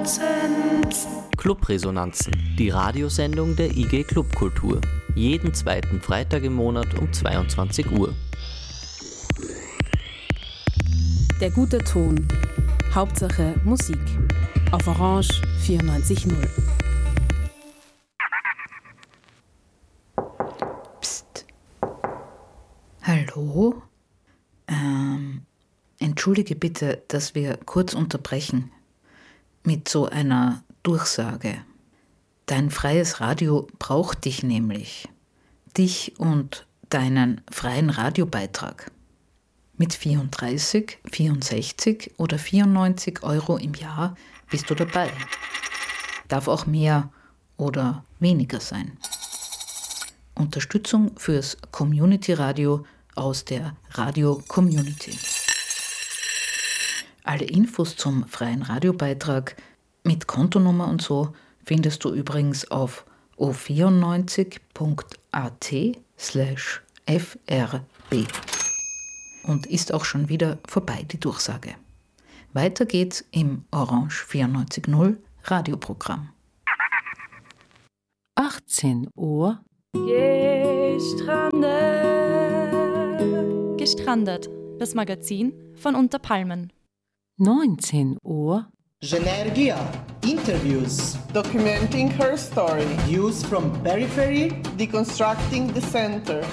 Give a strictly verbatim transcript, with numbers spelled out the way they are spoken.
Clubresonanzen, die Radiosendung der I G Clubkultur. Jeden zweiten Freitag im Monat um zweiundzwanzig Uhr. Der gute Ton. Hauptsache Musik. Auf Orange vierundneunzig Komma null. Psst. Hallo? Ähm, entschuldige bitte, dass wir kurz unterbrechen. Mit so einer Durchsage. Dein freies Radio braucht dich nämlich. Dich und deinen freien Radiobeitrag. Mit vierunddreißig, vierundsechzig oder vierundneunzig Euro im Jahr bist du dabei. Darf auch mehr oder weniger sein. Unterstützung fürs Community-Radio aus der Radio-Community. Alle Infos zum freien Radiobeitrag mit Kontonummer und so findest du übrigens auf o vierundneunzig punkt a t slash f r b. Und ist auch schon wieder vorbei, die Durchsage. Weiter geht's im Orange vierundneunzig Komma null Radioprogramm. achtzehn Uhr. Gestrandet. Gestrandet, das Magazin von Unter Palmen. neunzehn Uhr. Genergia interviews, documenting her story, views from periphery, deconstructing the center,